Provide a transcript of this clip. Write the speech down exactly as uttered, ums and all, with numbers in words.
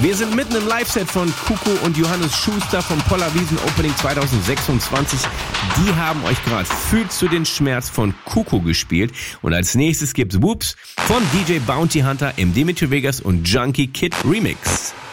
Wir sind mitten im Live-Set von Kuko und Johannes Schuster vom Pollerwiesen Opening zwanzig sechsundzwanzig. Die haben euch gerade Fühlst du den Schmerz von Kuko gespielt. Und als nächstes gibt's Whoops von D J Bounty Hunter im Dimitri Vegas und Junkie Kid Remix.